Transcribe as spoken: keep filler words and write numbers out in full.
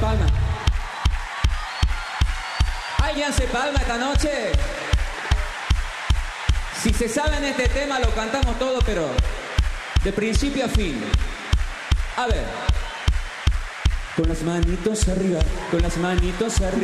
palma. ¿Alguien hace palma esta noche? Si se saben este tema lo cantamos todo, pero de principio a fin. A ver. Con las manitos arriba, con las manitos arriba.